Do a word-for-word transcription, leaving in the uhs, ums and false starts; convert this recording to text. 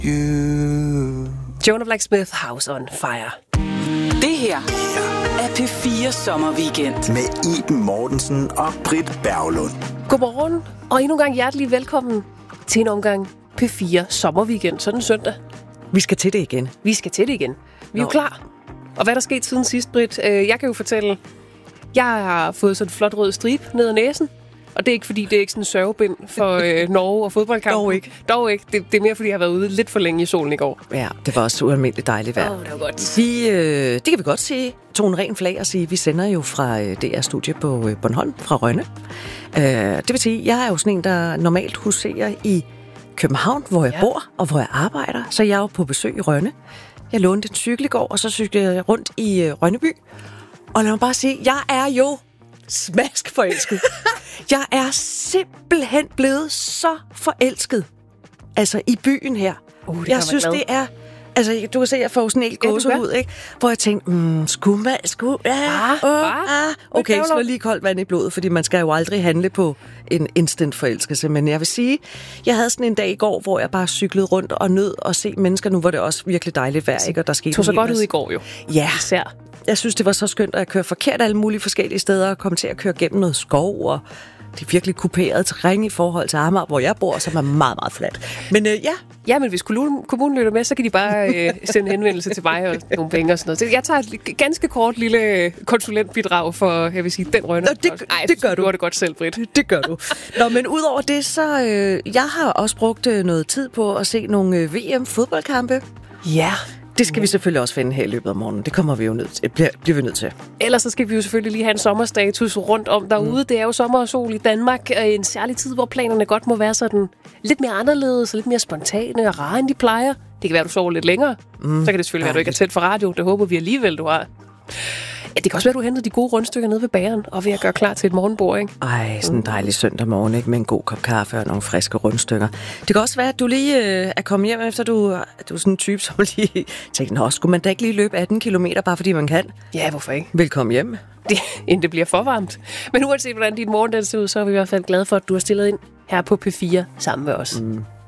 you. Jonah Blacksmith, House on Fire. Det her er P fire Sommerweekend. Med Iben Mortensen og Britt Berglund. Godmorgen, og endnu en gang hjertelig velkommen til en omgang P fire Sommerweekend, sådan søndag. Vi skal til det igen. Vi skal til det igen. Vi er Nå. jo klar. Og hvad der skete siden sidst, Britt? Jeg kan jo fortælle, jeg har fået sådan en flot rød stribe ned ad næsen. Og det er ikke, fordi det er ikke sådan en sørgebind for øh, Norge og fodboldkampen. Dog ikke. Dog ikke. Det, det er mere, fordi jeg har været ude lidt for længe i solen i går. Ja, det var også ualmindeligt dejligt vejr. Åh, oh, det var godt. Vi, øh, det kan vi godt sige. Tog en ren flag og sige, vi sender jo fra øh, D R-studie på øh, Bornholm, fra Rønne. Øh, det vil sige, jeg er jo sådan en, der normalt huserer i København, hvor jeg ja. bor og hvor jeg arbejder. Så jeg er jo på besøg i Rønne. Jeg lånte en cykel i går, og så cyklede jeg rundt i øh, Rønneby. Og lad mig bare sige, jeg er jo smask forelsket. Jeg er simpelthen blevet så forelsket. Altså i byen her. Uh, jeg synes, glad. det er... Altså, du kan se, at jeg får sådan en helt gåsehud, ikke? Hvor jeg tænkte, mm, skulle man... Skulle, ja, ah, åh, ah. Okay, så var lige koldt vand i blodet, fordi man skal jo aldrig handle på en instant forelskelse. Men jeg vil sige, jeg havde sådan en dag i går, hvor jeg bare cyklede rundt og nød at se mennesker. Nu var det også virkelig dejligt vejr, ikke? Og der skete tog så godt ud i går, jo. Ja. Især. Jeg synes, det var så skønt, at jeg kørte forkert alle mulige forskellige steder og kom til at køre gennem noget skov, og det er virkelig kuperet terræn i forhold til Amager, hvor jeg bor, som er meget, meget fladt. Men øh, ja. Ja, men hvis kommunen lytter med, så kan de bare øh, sende henvendelse til mig og nogle penge og sådan noget. Så jeg tager et ganske kort lille konsulentbidrag for, jeg vil sige, den Rønne. Nå, det, Ej, det gør du. Du har det godt selv, Britt. Det gør du. Nå, men udover det, så øh, jeg har også brugt øh, noget tid på at se nogle øh, V M-fodboldkampe. Ja. Det skal vi selvfølgelig også finde her i løbet af morgenen. Det kommer vi jo nødt til. Bliver, bliver vi nødt til. Ellers så skal vi jo selvfølgelig lige have en sommerstatus rundt om derude. Mm. Det er jo sommer og sol i Danmark. En særlig tid, hvor planerne godt må være sådan lidt mere anderledes og lidt mere spontane og rare, end de plejer. Det kan være, du sover lidt længere. Mm. Så kan det selvfølgelig være, at du ikke er tæt for radio. Det håber vi alligevel, du har. Ja, det kan også være, at du henter de gode rundstykker nede ved bageren og ved at gøre klar til et morgenbord, ikke? Ej, sådan en dejlig søndag morgen, ikke? Med en god kop kaffe og nogle friske rundstykker. Det kan også være, at du lige øh, er kommet hjem, efter du, du er sådan en type, som lige tænker, nå, skulle man da ikke lige løbe atten kilometer, bare fordi man kan? Ja, hvorfor ikke? Velkommen hjem. Det, inden det bliver for varmt. Men uanset hvordan din morgen den ser ud, så er vi i hvert fald glade for, at du har stillet ind her på P fire sammen med os. Mm.